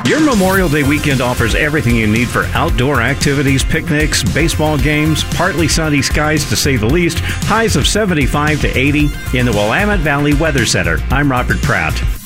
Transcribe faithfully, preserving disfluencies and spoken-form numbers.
Your Memorial Day weekend offers everything you need for outdoor activities, picnics, baseball games, partly sunny skies to say the least, highs of seventy-five to eighty in the Willamette Valley Weather Center. I'm Robert Pratt.